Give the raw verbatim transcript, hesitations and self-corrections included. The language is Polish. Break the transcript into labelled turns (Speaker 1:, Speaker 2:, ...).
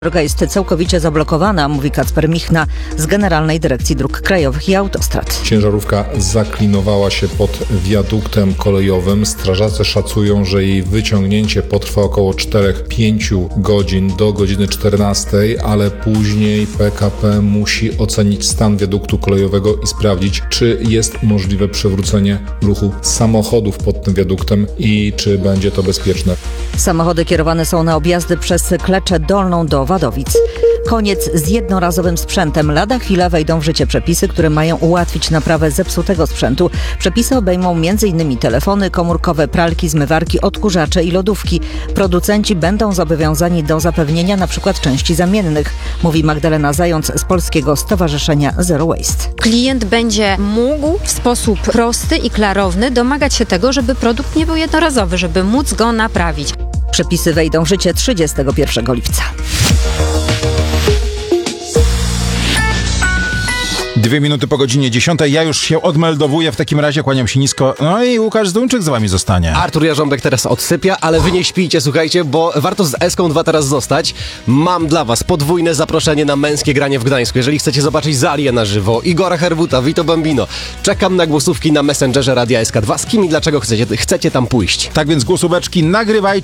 Speaker 1: Droga jest całkowicie zablokowana, mówi Kacper Michna z Generalnej Dyrekcji Dróg Krajowych i Autostrad.
Speaker 2: Ciężarówka zaklinowała się pod wiaduktem kolejowym. Strażacy szacują, że jej wyciągnięcie potrwa około cztery do pięciu godzin do godziny czternastej, ale później P K P musi ocenić stan wiaduktu kolejowego i sprawdzić, czy jest możliwe przywrócenie ruchu samochodów pod tym wiaduktem i czy będzie to bezpieczne.
Speaker 1: Samochody kierowane są na objazdy przez Kleczę Dolną do Wadowic. Koniec z jednorazowym sprzętem. Lada chwila wejdą w życie przepisy, które mają ułatwić naprawę zepsutego sprzętu. Przepisy obejmą między innymi telefony komórkowe, pralki, zmywarki, odkurzacze i lodówki. Producenci będą zobowiązani do zapewnienia np. części zamiennych, mówi Magdalena Zając z Polskiego Stowarzyszenia Zero Waste.
Speaker 3: Klient będzie mógł w sposób prosty i klarowny domagać się tego, żeby produkt nie był jednorazowy, żeby móc go naprawić.
Speaker 1: Przepisy wejdą w życie trzydziestego pierwszego lipca.
Speaker 4: Dwie minuty po godzinie dziesiątej. Ja już się odmeldowuję, w takim razie kłaniam się nisko. No i Łukasz Zduńczyk z wami zostanie.
Speaker 5: Artur Jarząbek teraz odsypia, ale wy nie śpijcie, słuchajcie, bo warto z Eską dwa teraz zostać. Mam dla was podwójne zaproszenie na męskie granie w Gdańsku. Jeżeli chcecie zobaczyć Zalię na żywo, Igora Herbuta, Vito Bambino, czekam na głosówki na Messengerze Radia S K dwa. Z kim i dlaczego chcecie, chcecie tam pójść?
Speaker 4: Tak więc głosóweczki nagrywajcie.